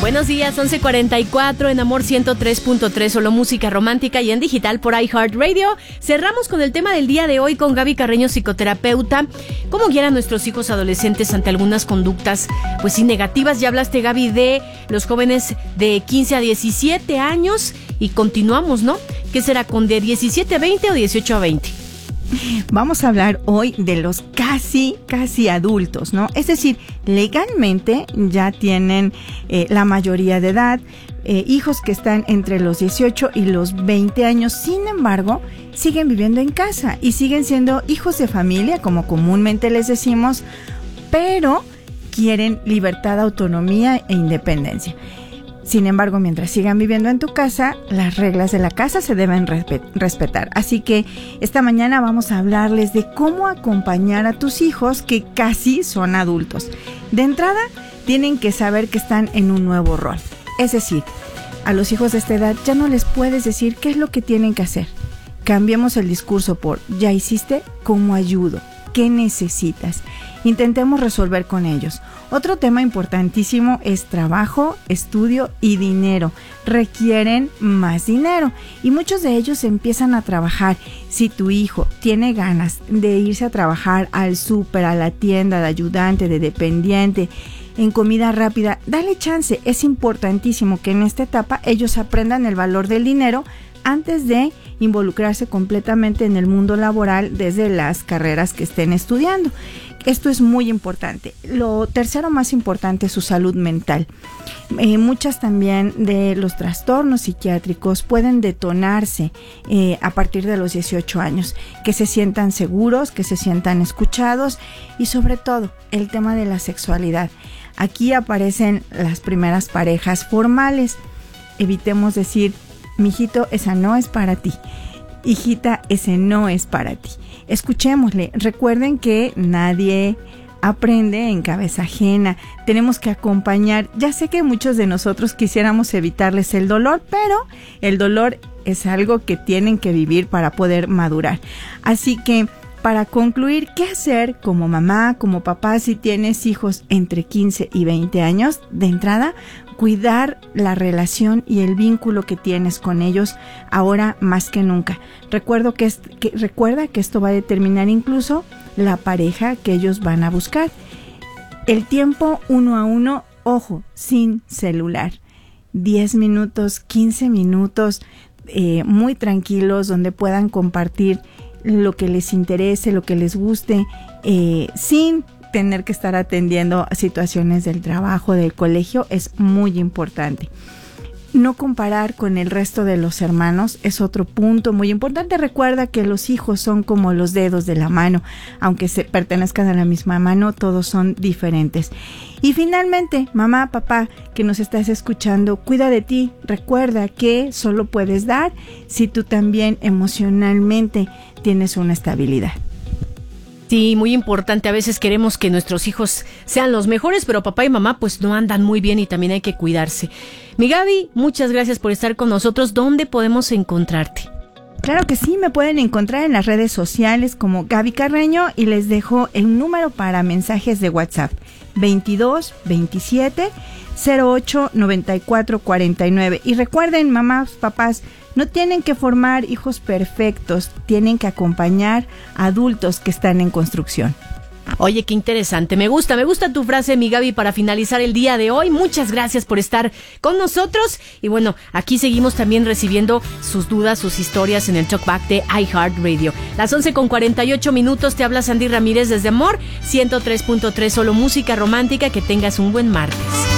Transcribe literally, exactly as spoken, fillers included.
Buenos días, once cuarenta y cuatro en Amor ciento tres punto tres, solo música romántica y en digital por iHeartRadio. Cerramos con el tema del día de hoy con Gaby Carreño, psicoterapeuta. ¿Cómo guiar a nuestros hijos adolescentes ante algunas conductas, pues sí, negativas? Ya hablaste, Gaby, de los jóvenes de quince a diecisiete años y continuamos, ¿no? ¿Qué será, con de diecisiete a veinte o dieciocho a veinte? Vamos a hablar hoy de los casi, casi adultos, ¿no? Es decir, legalmente ya tienen eh, la mayoría de edad, eh, hijos que están entre los dieciocho y los veinte años, sin embargo, siguen viviendo en casa y siguen siendo hijos de familia, como comúnmente les decimos, pero quieren libertad, autonomía e independencia. Sin embargo, mientras sigan viviendo en tu casa, las reglas de la casa se deben respe- respetar. Así que esta mañana vamos a hablarles de cómo acompañar a tus hijos que casi son adultos. De entrada, tienen que saber que están en un nuevo rol. Es decir, a los hijos de esta edad ya no les puedes decir qué es lo que tienen que hacer. Cambiemos el discurso por ¿ya hiciste? ¿Cómo ayudo? ¿Qué necesitas? Intentemos resolver con ellos. Otro tema importantísimo es trabajo, estudio y dinero. Requieren más dinero y muchos de ellos empiezan a trabajar. Si tu hijo tiene ganas de irse a trabajar al súper, a la tienda, de ayudante, de dependiente, en comida rápida, dale chance. Es importantísimo que en esta etapa ellos aprendan el valor del dinero antes de involucrarse completamente en el mundo laboral desde las carreras que estén estudiando. Esto es muy importante. Lo tercero más importante es su salud mental. Eh, muchas también de los trastornos psiquiátricos pueden detonarse eh, a partir de los dieciocho años. Que se sientan seguros, que se sientan escuchados y sobre todo el tema de la sexualidad. Aquí aparecen las primeras parejas formales. Evitemos decir, mijito, esa no es para ti. Hijita, ese no es para ti. Escuchémosle. Recuerden que nadie aprende en cabeza ajena. Tenemos que acompañar. Ya sé que muchos de nosotros quisiéramos evitarles el dolor, pero el dolor es algo que tienen que vivir para poder madurar. Así que, para concluir, ¿qué hacer como mamá, como papá si tienes hijos entre quince y veinte años? De entrada, cuidar la relación y el vínculo que tienes con ellos ahora más que nunca. Recuerdo que, es, que, recuerda que esto va a determinar incluso la pareja que ellos van a buscar. El tiempo uno a uno, ojo, sin celular. diez minutos, quince minutos, eh, muy tranquilos, donde puedan compartir lo que les interese, lo que les guste, eh, sin tener que estar atendiendo situaciones del trabajo, del colegio, es muy importante. No comparar con el resto de los hermanos es otro punto muy importante. Recuerda que los hijos son como los dedos de la mano. Aunque se pertenezcan a la misma mano, todos son diferentes. Y finalmente, mamá, papá, que nos estás escuchando, cuida de ti. Recuerda que solo puedes dar si tú también emocionalmente tienes una estabilidad. Sí, muy importante. A veces queremos que nuestros hijos sean los mejores, pero papá y mamá pues no andan muy bien y también hay que cuidarse. Mi Gaby, muchas gracias por estar con nosotros. ¿Dónde podemos encontrarte? Claro que sí, me pueden encontrar en las redes sociales como Gaby Carreño y les dejo el número para mensajes de WhatsApp veintidós veintisiete cero ocho noventa y cuatro cuarenta y nueve. Y recuerden, mamás, papás, no tienen que formar hijos perfectos, tienen que acompañar a adultos que están en construcción. Oye, qué interesante. Me gusta, me gusta tu frase, mi Gaby, para finalizar el día de hoy. Muchas gracias por estar con nosotros. Y bueno, aquí seguimos también recibiendo sus dudas, sus historias en el Talkback de iHeartRadio. Las once con cuarenta y ocho minutos, te habla Sandy Ramírez desde Amor ciento tres punto tres, solo música romántica. Que tengas un buen martes.